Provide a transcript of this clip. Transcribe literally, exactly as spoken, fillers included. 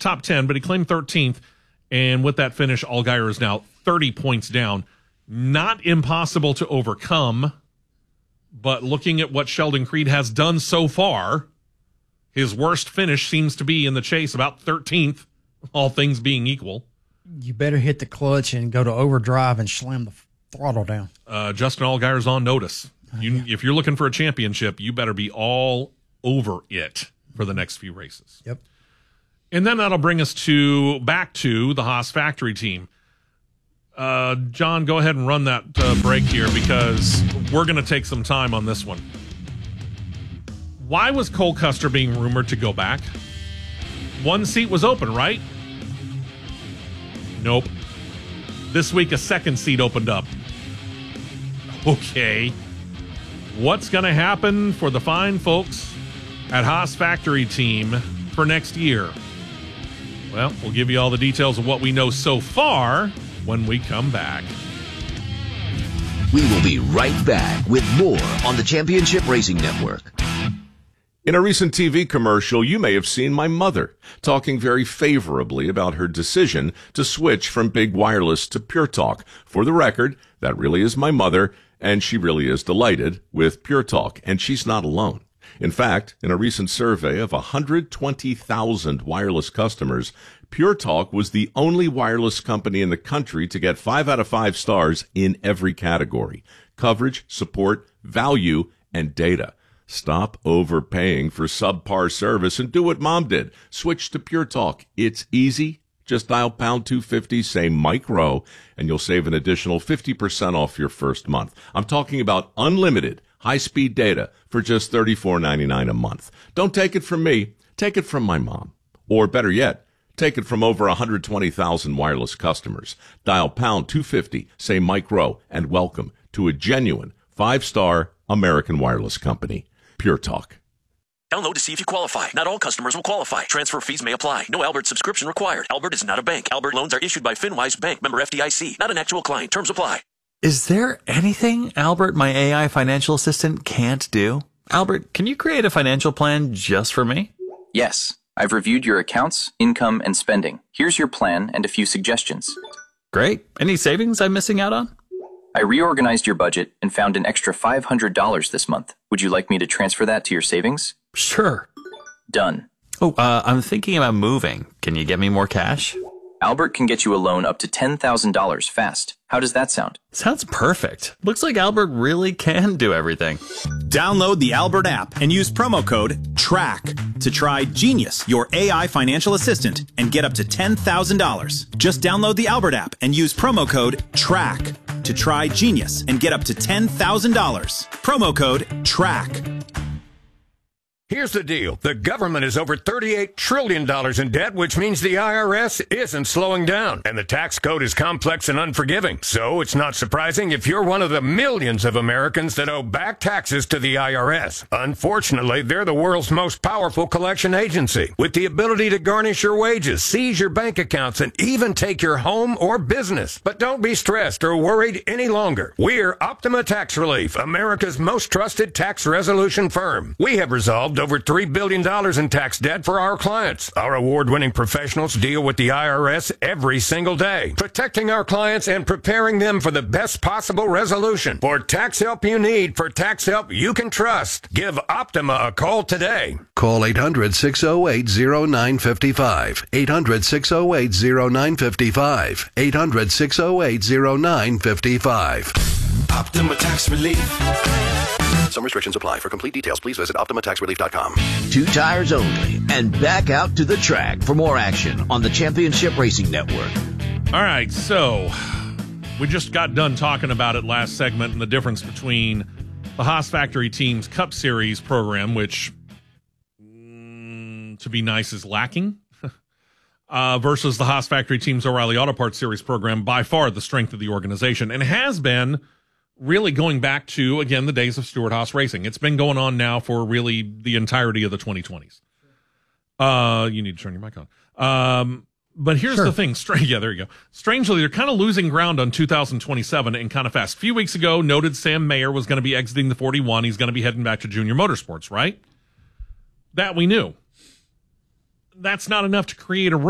top ten, but he claimed thirteenth. And with that finish, Allgaier is now thirty points down. Not impossible to overcome, but looking at what Sheldon Creed has done so far, his worst finish seems to be in the chase, about thirteenth, all things being equal. You better hit the clutch and go to overdrive and slam the throttle down. Uh, Justin Allgaier's on notice. You, uh, yeah. If you're looking for a championship, you better be all over it for the next few races. Yep. And then that'll bring us to back to the Haas factory team. Uh, John, go ahead and run that uh, break here because we're going to take some time on this one. Why was Cole Custer being rumored to go back? One seat was open, right? Nope. This week, a second seat opened up. Okay. What's going to happen for the fine folks at Haas factory team for next year? Well, we'll give you all the details of what we know so far when we come back. We will be right back with more on the Championship Racing Network. In a recent T V commercial, you may have seen my mother talking very favorably about her decision to switch from Big Wireless to Pure Talk. For the record, that really is my mother, and she really is delighted with Pure Talk, and she's not alone. In fact, in a recent survey of one hundred twenty thousand wireless customers, Pure Talk was the only wireless company in the country to get five out of five stars in every category: coverage, support, value, and data. Stop overpaying for subpar service and do what Mom did. Switch to Pure Talk. It's easy. Just dial pound two fifty, say Mike Rowe, and you'll save an additional fifty percent off your first month. I'm talking about unlimited high-speed data for just thirty-four ninety-nine a month. Don't take it from me. Take it from my mom. Or better yet, take it from over one hundred twenty thousand wireless customers. Dial pound two fifty, say Mike Rowe, and welcome to a genuine five-star American wireless company. Pure Talk. Download to see if you qualify. Not all customers will qualify. Transfer fees may apply. No Albert subscription required. Albert is not a bank. Albert loans are issued by FinWise Bank, member F D I C. Not an actual client. Terms apply. Is there anything Albert, my A I financial assistant, can't do? Albert, can you create a financial plan just for me? Yes. I've reviewed your accounts, income, and spending. Here's your plan and a few suggestions. Great. Any savings I'm missing out on? I reorganized your budget and found an extra five hundred dollars this month. Would you like me to transfer that to your savings? Sure. Done. Oh, uh, I'm thinking about moving. Can you get me more cash? Albert can get you a loan up to ten thousand dollars fast. How does that sound? Sounds perfect. Looks like Albert really can do everything. Download the Albert app and use promo code TRACK to try Genius, your A I financial assistant, and get up to ten thousand dollars. Just download the Albert app and use promo code TRACK to try Genius and get up to ten thousand dollars. Promo code TRACK. Here's the deal. The government is over thirty-eight trillion dollars in debt, which means the I R S isn't slowing down. And the tax code is complex and unforgiving. So it's not surprising if you're one of the millions of Americans that owe back taxes to the I R S. Unfortunately, they're the world's most powerful collection agency, with the ability to garnish your wages, seize your bank accounts, and even take your home or business. But don't be stressed or worried any longer. We're Optima Tax Relief, America's most trusted tax resolution firm. We have resolved over three billion dollars in tax debt for our clients. Our award-winning professionals deal with the I R S every single day, protecting our clients and preparing them for the best possible resolution. For tax help you need, for tax help you can trust, give Optima a call today. Call eight hundred, six oh eight, oh nine five five. eight hundred, six oh eight, oh nine five five. eight hundred, six oh eight, oh nine five five. Optima Tax Relief. Some restrictions apply. For complete details, please visit optima tax relief dot com. Two tires only, and back out to the track for more action on the Championship Racing Network. All right, so we just got done talking about it last segment and the difference between the Haas Factory Team's Cup Series program, which, mm, to be nice, is lacking, uh, versus the Haas Factory Team's O'Reilly Auto Parts Series program, by far the strength of the organization, and has been really going back to, again, the days of Stewart Haas Racing. It's been going on now for really the entirety of the twenty twenties. Uh, you need to turn your mic on. Um, but here's sure. the thing. Stra- yeah, there you go. Strangely, they're kind of losing ground on two thousand twenty-seven and kind of fast. A few weeks ago, noted Sam Mayer was going to be exiting the forty-one. He's going to be heading back to Junior Motorsports, right? That we knew. That's not enough to create a